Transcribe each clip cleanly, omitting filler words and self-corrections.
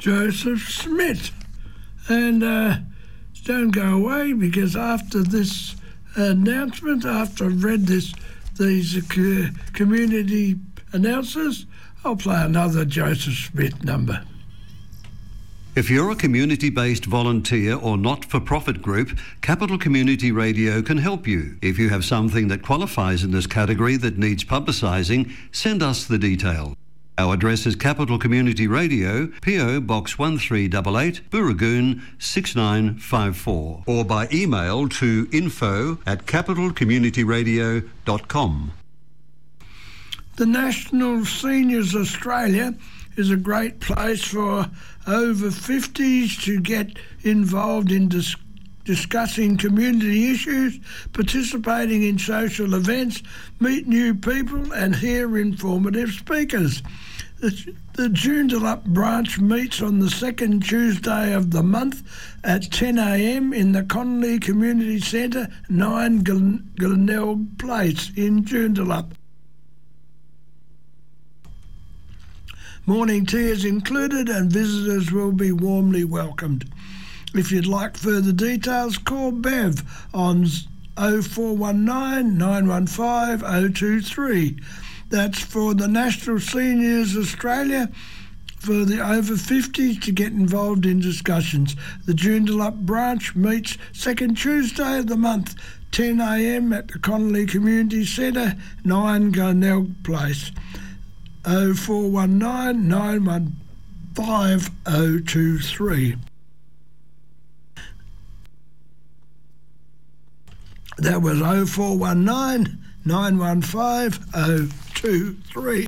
Joseph Smith. And don't go away, because after this announcement, after I've read these community announcers, I'll play another Joseph Smith number. If you're a community-based volunteer or not-for-profit group, Capital Community Radio can help you. If you have something that qualifies in this category that needs publicising, send us the detail. Our address is Capital Community Radio, PO Box 1388, Booragoon 6954, or by email to info@capitalcommunityradio.com. The National Seniors Australia is a great place for over 50s to get involved in discussing community issues, participating in social events, meet new people and hear informative speakers. The Joondalup branch meets on the second Tuesday of the month at 10 a.m. in the Connolly Community Centre, 9 Glenelg Place in Joondalup. Morning tea is included and visitors will be warmly welcomed. If you'd like further details, call Bev on 0419 915 023. That's for the National Seniors Australia, for the over 50s to get involved in discussions. The Joondalup branch meets second Tuesday of the month, 10 a.m. at the Connolly Community Centre, 9 Glenelg Place. 0419 915 023. That was 0419 915 023.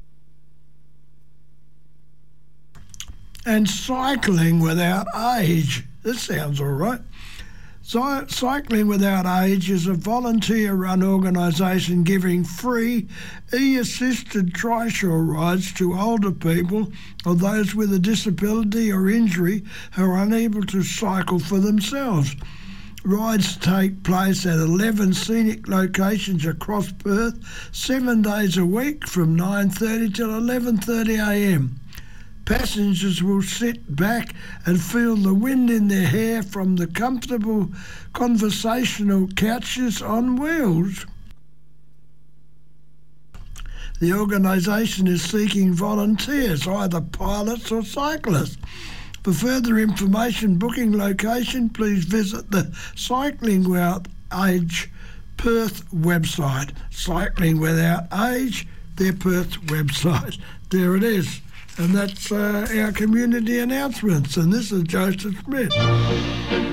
And Cycling Without Age. This sounds all right. Cycling Without Age is a volunteer-run organisation giving free e-assisted trishaw rides to older people or those with a disability or injury who are unable to cycle for themselves. Rides take place at 11 scenic locations across Perth, 7 days a week from 9:30 till 11:30 a.m. Passengers will sit back and feel the wind in their hair from the comfortable conversational couches on wheels. The organisation is seeking volunteers, either pilots or cyclists. For further information, booking location, please visit the Cycling Without Age Perth website. Cycling Without Age, their Perth website. There it is. And that's our community announcements. And this is Joseph Smith.